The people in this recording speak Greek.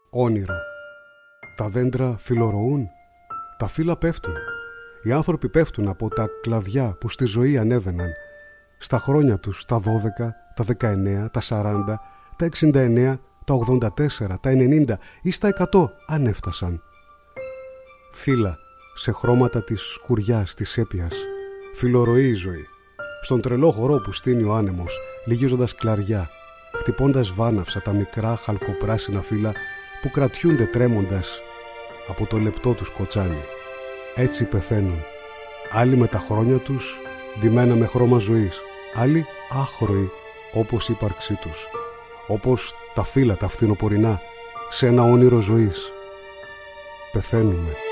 Όνειρο. Τα δέντρα φιλορροούν, τα φύλλα πέφτουν. Οι άνθρωποι πέφτουν από τα κλαδιά που στη ζωή ανέβαιναν. Στα χρόνια τους, τα 12, τα 19, τα 40, τα 69, τα 84, τα 90 ή στα 100 αν έφτασαν. Φύλλα σε χρώματα της σκουριάς, της έπιας. Φιλορροεί η ζωή. Στον τρελό χορό που στείνει ο άνεμος, λυγίζοντας κλαριά, χτυπώντας βάναυσα τα μικρά χαλκοπράσινα φύλλα που κρατιούνται τρέμοντας από το λεπτό τους κοτσάνι. Έτσι πεθαίνουν. Άλλοι με τα χρόνια τους ντυμένα με χρώμα ζωής, άλλοι άχρωοι όπως η ύπαρξή τους, όπως τα φύλλα τα φθινοπορεινά σε ένα όνειρο ζωής. Πεθαίνουμε.